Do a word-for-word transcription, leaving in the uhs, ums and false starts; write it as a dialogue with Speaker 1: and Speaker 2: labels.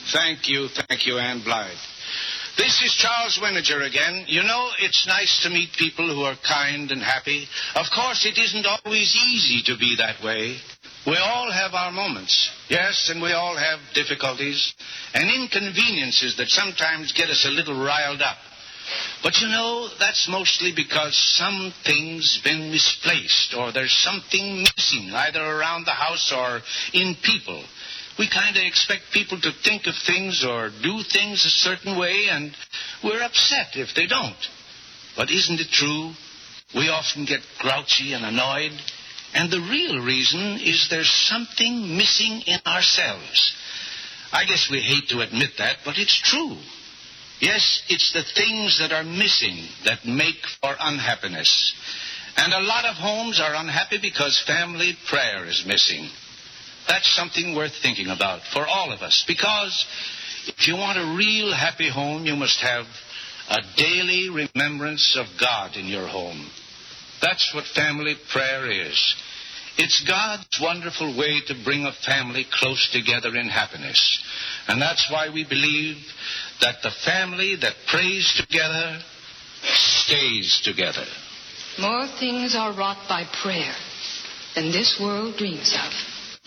Speaker 1: Thank you, thank you, Ann Blythe. This is Charles Winiger again. You know, it's nice to meet people who are kind and happy. Of course, it isn't always easy to be that way. We all have our moments. Yes, and we all have difficulties and inconveniences that sometimes get us a little riled up. But you know, that's mostly because something's been misplaced or there's something missing either around the house or in people. We kind of expect people to think of things or do things a certain way, and we're upset if they don't. But isn't it true? We often get grouchy and annoyed, and the real reason is there's something missing in ourselves. I guess we hate to admit that, but it's true. Yes, it's the things that are missing that make for unhappiness. And a lot of homes are unhappy because family prayer is missing. That's something worth thinking about for all of us, because if you want a real happy home, you must have a daily remembrance of God in your home. That's what family prayer is. It's God's wonderful way to bring a family close together in happiness. And that's why we believe that the family that prays together stays together.
Speaker 2: More things are wrought by prayer than this world dreams of.